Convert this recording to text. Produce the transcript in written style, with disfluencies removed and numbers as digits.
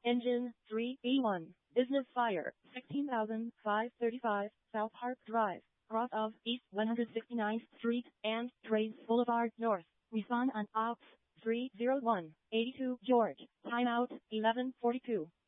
Engine 3E1. Business Fire 16,535 South Park Drive, cross of East 169th Street and Trades Boulevard North. Respond on Ops 301 82 George. Timeout 11:42.